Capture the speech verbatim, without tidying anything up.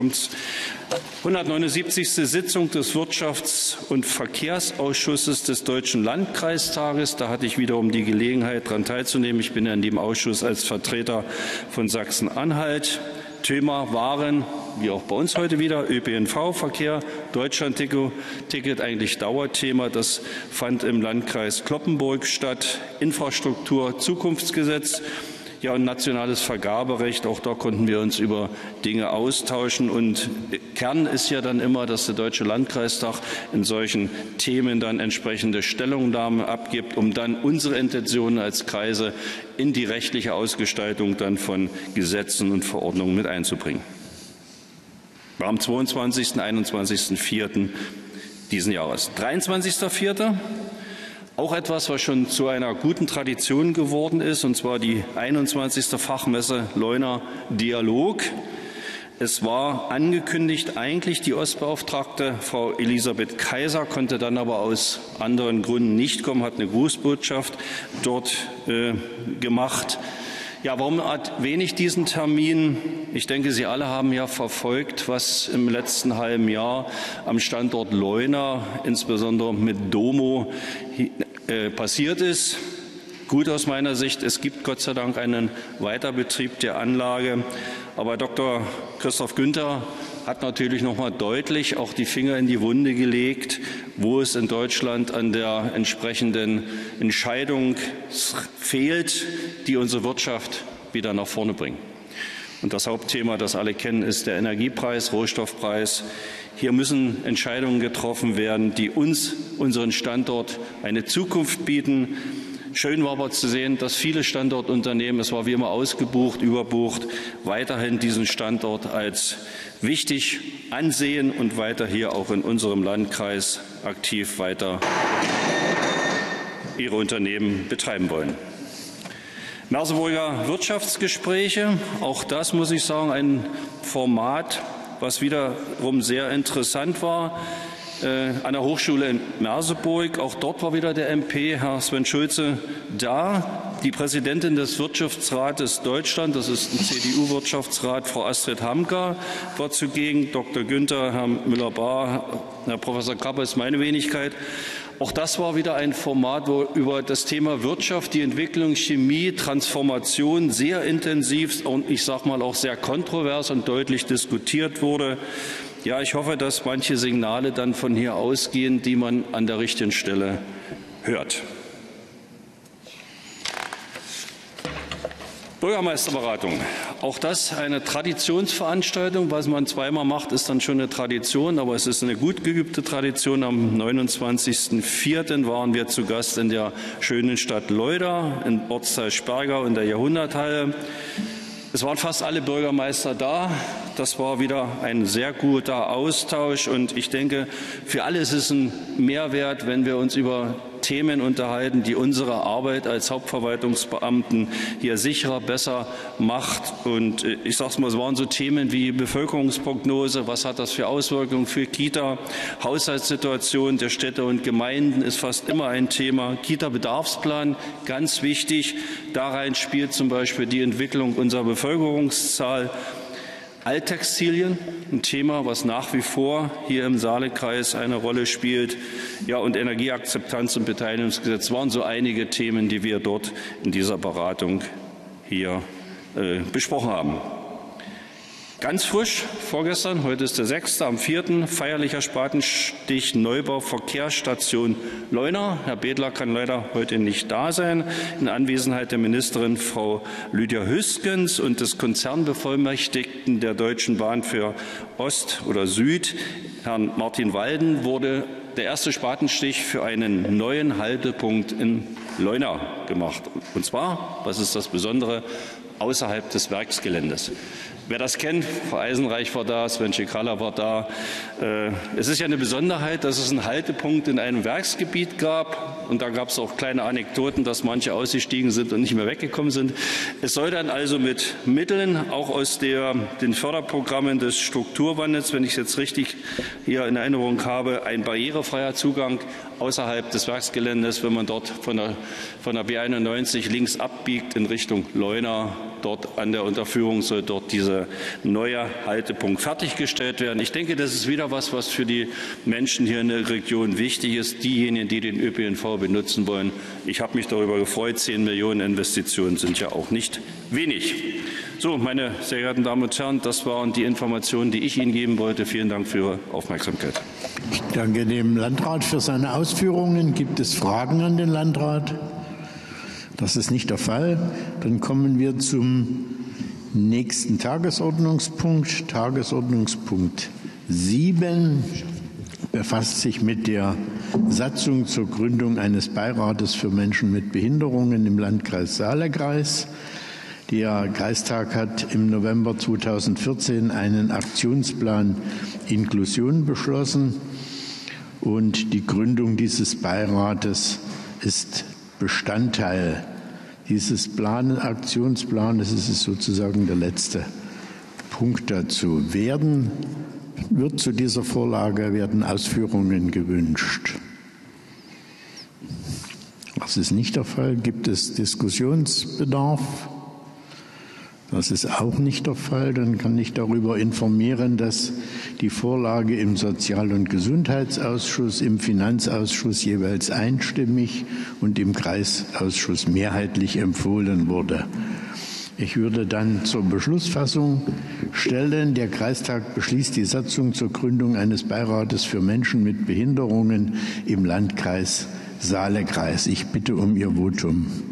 hundertneunundsiebzigste Sitzung des Wirtschafts- und Verkehrsausschusses des Deutschen Landkreistages. Da hatte ich wiederum die Gelegenheit, daran teilzunehmen. Ich bin ja in dem Ausschuss als Vertreter von Sachsen-Anhalt. Thema waren, wie auch bei uns heute wieder, Ö P N V-Verkehr, Deutschland-Ticket, eigentlich Dauerthema. Das fand im Landkreis Cloppenburg statt. Infrastruktur, Zukunftsgesetz. Ja, und nationales Vergaberecht, auch da konnten wir uns über Dinge austauschen. Und Kern ist ja dann immer, dass der Deutsche Landkreistag in solchen Themen dann entsprechende Stellungnahmen abgibt, um dann unsere Intentionen als Kreise in die rechtliche Ausgestaltung dann von Gesetzen und Verordnungen mit einzubringen. War am zweiundzwanzigsten und einundzwanzigsten vierten diesen Jahres. dreiundzwanzigster vierter Auch etwas, was schon zu einer guten Tradition geworden ist, und zwar die einundzwanzigste Fachmesse Leuna Dialog. Es war angekündigt, eigentlich die Ostbeauftragte, Frau Elisabeth Kaiser, konnte dann aber aus anderen Gründen nicht kommen, hat eine Grußbotschaft dort äh, gemacht. Ja, warum erwähne ich diesen Termin? Ich denke, Sie alle haben ja verfolgt, was im letzten halben Jahr am Standort Leuna, insbesondere mit Domo, äh, passiert ist. Gut aus meiner Sicht, es gibt Gott sei Dank einen Weiterbetrieb der Anlage. Aber Doktor Christoph Günther hat natürlich noch mal deutlich auch die Finger in die Wunde gelegt, wo es in Deutschland an der entsprechenden Entscheidung fehlt, die unsere Wirtschaft wieder nach vorne bringen. Und das Hauptthema, das alle kennen, ist der Energiepreis, Rohstoffpreis. Hier müssen Entscheidungen getroffen werden, die uns, unseren Standort, eine Zukunft bieten. Schön war aber zu sehen, dass viele Standortunternehmen, es war wie immer ausgebucht, überbucht, weiterhin diesen Standort als wichtig ansehen und weiter hier auch in unserem Landkreis aktiv weiter ihre Unternehmen betreiben wollen. Merseburger Wirtschaftsgespräche, auch das muss ich sagen, ein Format, was wiederum sehr interessant war. An der Hochschule in Merseburg. Auch dort war wieder der M P, Herr Sven Schulze, da. Die Präsidentin des Wirtschaftsrates Deutschland, das ist ein C D U-Wirtschaftsrat, Frau Astrid Hamka, war zugegen. Doktor Günther, Herr Müller-Bahr, Herr Professor Kappes, meine Wenigkeit. Auch das war wieder ein Format, wo über das Thema Wirtschaft, die Entwicklung, Chemie, Transformation sehr intensiv und ich sage mal auch sehr kontrovers und deutlich diskutiert wurde. Ja, ich hoffe, dass manche Signale dann von hier ausgehen, die man an der richtigen Stelle hört. Bürgermeisterberatung. Auch das eine Traditionsveranstaltung. Was man zweimal macht, ist dann schon eine Tradition, aber es ist eine gut geübte Tradition. Am neunundzwanzigsten vierten waren wir zu Gast in der schönen Stadt Leuda, in Ortsteil Sperger in der Jahrhunderthalle. Es waren fast alle Bürgermeister da. Das war wieder ein sehr guter Austausch. Und ich denke, für alle ist es ein Mehrwert, wenn wir uns über Themen unterhalten, die unsere Arbeit als Hauptverwaltungsbeamten hier sicherer, besser macht. Und ich sage es mal, es waren so Themen wie Bevölkerungsprognose, was hat das für Auswirkungen für Kita, Haushaltssituation der Städte und Gemeinden ist fast immer ein Thema. Kita-Bedarfsplan, ganz wichtig. Da rein spielt zum Beispiel die Entwicklung unserer Bevölkerungszahl. Alttextilien, ein Thema, was nach wie vor hier im Saalekreis eine Rolle spielt. Ja, und Energieakzeptanz und Beteiligungsgesetz waren so einige Themen, die wir dort in dieser Beratung hier äh, besprochen haben. Ganz frisch, vorgestern, heute ist der sechste, am vierten feierlicher Spatenstich Neubau Verkehrsstation Leuna. Herr Bedler kann leider heute nicht da sein, in Anwesenheit der Ministerin Frau Lydia Hüskens und des Konzernbevollmächtigten der Deutschen Bahn für Ost oder Süd, Herrn Martin Walden, wurde der erste Spatenstich für einen neuen Haltepunkt in Leuna gemacht. Und zwar, was ist das Besondere, außerhalb des Werksgeländes. Wer das kennt, Frau Eisenreich war da, Sven Schikala war da. Es ist ja eine Besonderheit, dass es einen Haltepunkt in einem Werksgebiet gab. Und da gab es auch kleine Anekdoten, dass manche ausgestiegen sind und nicht mehr weggekommen sind. Es soll dann also mit Mitteln, auch aus der, den Förderprogrammen des Strukturwandels, wenn ich es jetzt richtig hier in Erinnerung habe, ein barrierefreies barrierefreier Zugang außerhalb des Werksgeländes, wenn man dort von der, von der B einundneunzig links abbiegt in Richtung Leuna. Dort an der Unterführung soll dort dieser neue Haltepunkt fertiggestellt werden. Ich denke, das ist wieder was, was für die Menschen hier in der Region wichtig ist, diejenigen, die den Ö P N V benutzen wollen. Ich habe mich darüber gefreut. Zehn Millionen Investitionen sind ja auch nicht wenig. So, meine sehr geehrten Damen und Herren, das waren die Informationen, die ich Ihnen geben wollte. Vielen Dank für Ihre Aufmerksamkeit. Ich danke dem Landrat für seine Ausführungen. Gibt es Fragen an den Landrat? Das ist nicht der Fall. Dann kommen wir zum nächsten Tagesordnungspunkt. Tagesordnungspunkt sieben befasst sich mit der Satzung zur Gründung eines Beirates für Menschen mit Behinderungen im Landkreis Saale-Kreis. Der Kreistag hat im November zweitausendvierzehn einen Aktionsplan Inklusion beschlossen, und die Gründung dieses Beirates ist Bestandteil dieses Plan, Aktionsplanes. Es ist sozusagen der letzte Punkt dazu. Werden, wird zu dieser Vorlage werden Ausführungen gewünscht? Das ist nicht der Fall. Gibt es Diskussionsbedarf? Das ist auch nicht der Fall. Dann kann ich darüber informieren, dass die Vorlage im Sozial- und Gesundheitsausschuss, im Finanzausschuss jeweils einstimmig und im Kreisausschuss mehrheitlich empfohlen wurde. Ich würde dann zur Beschlussfassung stellen: Der Kreistag beschließt die Satzung zur Gründung eines Beirates für Menschen mit Behinderungen im Landkreis Saale-Kreis. Ich bitte um Ihr Votum.